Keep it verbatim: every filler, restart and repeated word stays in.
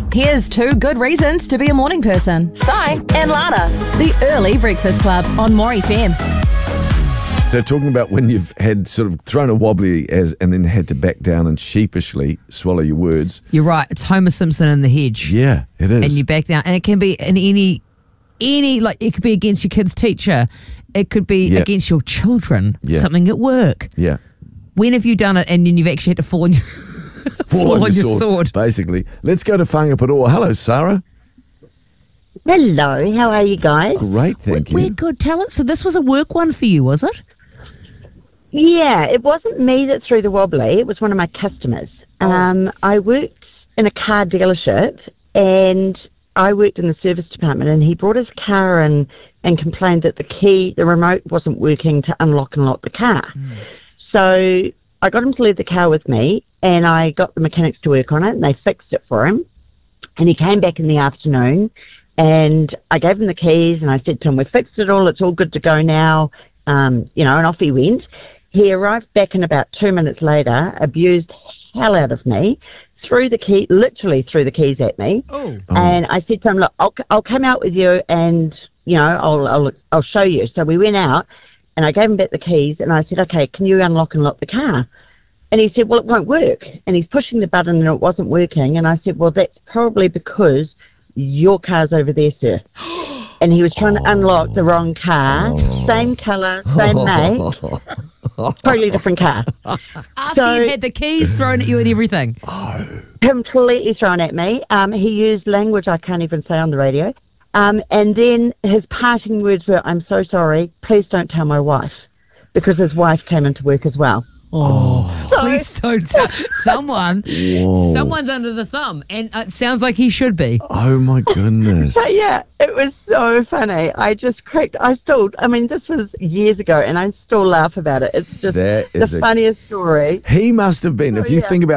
Here's two good reasons to be a morning person. Si and Lana. The Early Breakfast Club on More F M. They're talking about when you've had sort of thrown a wobbly as and then had to back down and sheepishly swallow your words. You're right. It's Homer Simpson in the hedge. Yeah, it is. And you back down. And it can be in any, any like it could be against your kid's teacher. It could be Yeah. against your children. Yeah. Something at work. Yeah. When have you done it and then you've actually had to fall on your, fall on your sword? Basically. Let's go to Whangaparoa. Hello, Sarah. Hello, how are you guys? Great, thank We're you. good talent. So this was a work one for you, was it? Yeah, it wasn't me that threw the wobbly, it was one of my customers. Um, I worked in a car dealership and I worked in the service department, and he brought his car in and complained that the key, the remote wasn't working to unlock and lock the car. Mm. So I got him to leave the car with me and I got the mechanics to work on it and they fixed it for him. And he came back in the afternoon and I gave him the keys and I said to him, we fixed it all, it's all good to go now. Um, you know, and off he went. He arrived back in about two minutes later, abused hell out of me, threw the key, literally threw the keys at me. Oh. And I said to him, look, I'll, I'll come out with you and, you know, I'll, I'll, I'll show you. So we went out and I gave him back the keys and I said, okay, can you unlock and lock the car? And he said, well, it won't work. And he's pushing the button and it wasn't working. And I said, well, that's probably because your car's over there, sir. And he was trying to unlock the wrong car, Oh. same colour, same make, totally different car. After So- you had the keys thrown at you and everything. Completely thrown at me. Um, he used language I can't even say on the radio. Um, and then his parting words were, I'm so sorry, please don't tell my wife, because his wife came into work as well. Oh, please don't tell. Someone, Whoa. someone's under the thumb. And it sounds like he should be. Oh, my goodness. But yeah, it was so funny. I just cracked, I still, I mean, this was years ago and I still laugh about it. It's just That the is a- funniest story. He must have been, if Oh, you yeah. think about